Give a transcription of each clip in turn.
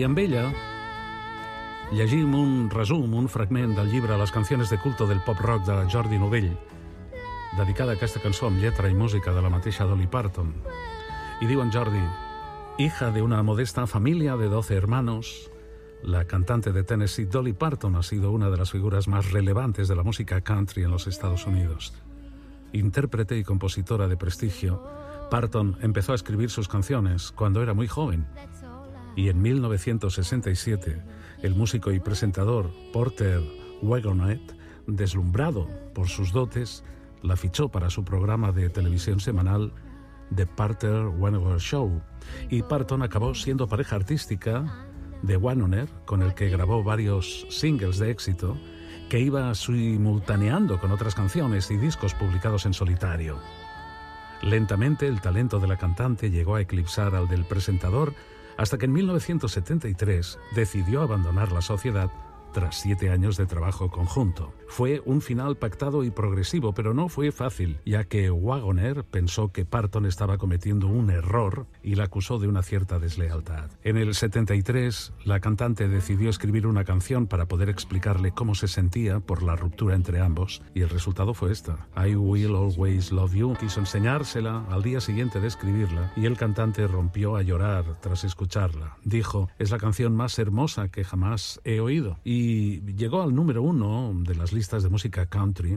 I amb ella llegim un resum, un fragment del llibre Les canciones de culto del pop-rock de Jordi Novell, dedicada a aquesta cançó amb lletra i música de la mateixa Dolly Parton. Y digo en Jordi: hija de una modesta familia de 12 hermanos, la cantante de Tennessee Dolly Parton ha sido una de las figuras más relevantes de la música country en los Estados Unidos. Intérprete y compositora de prestigio, Parton empezó a escribir sus canciones cuando era muy joven. Y en 1967, el músico y presentador Porter Wagoner, deslumbrado por sus dotes, la fichó para su programa de televisión semanal The Porter Wagoner Show, y Parton acabó siendo pareja artística de Wagoner, con el que grabó varios singles de éxito que iba simultaneando con otras canciones y discos publicados en solitario. Lentamente el talento de la cantante llegó a eclipsar al del presentador, hasta que en 1973 decidió abandonar la sociedad tras 7 años de trabajo conjunto. Fue un final pactado y progresivo, pero no fue fácil, ya que Wagoner pensó que Parton estaba cometiendo un error y la acusó de una cierta deslealtad. En el 73, la cantante decidió escribir una canción para poder explicarle cómo se sentía por la ruptura entre ambos, y el resultado fue esta: I Will Always Love You. Quiso enseñársela al día siguiente de escribirla, y el cantante rompió a llorar tras escucharla. Dijo: es la canción más hermosa que jamás he oído. Y llegó al número 1 de las listas de música country.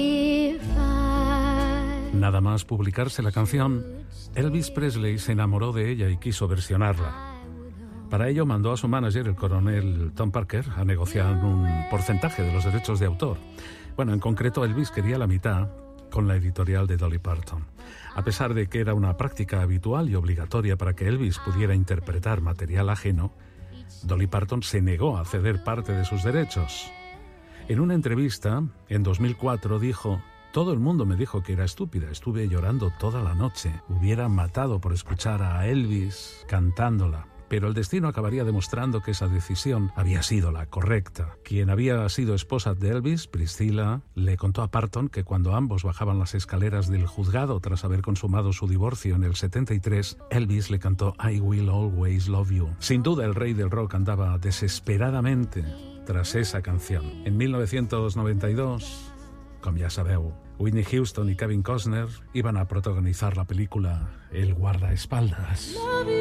Nada más publicarse la canción, Elvis Presley se enamoró de ella y quiso versionarla. Para ello mandó a su manager, el coronel Tom Parker, a negociar un porcentaje de los derechos de autor. Bueno, en concreto, Elvis quería la mitad con la editorial de Dolly Parton. A pesar de que era una práctica habitual y obligatoria para que Elvis pudiera interpretar material ajeno, Dolly Parton se negó a ceder parte de sus derechos. En una entrevista, en 2004, dijo: todo el mundo me dijo que era estúpida, estuve llorando toda la noche, hubiera matado por escuchar a Elvis cantándola. Pero el destino acabaría demostrando que esa decisión había sido la correcta. Quien había sido esposa de Elvis, Priscilla, le contó a Parton que cuando ambos bajaban las escaleras del juzgado tras haber consumado su divorcio en el 73, Elvis le cantó I Will Always Love You. Sin duda, el rey del rock andaba desesperadamente tras esa canción. En 1992, com ja sabeu, Whitney Houston y Kevin Costner iban a protagonizar la película El guardaespaldas.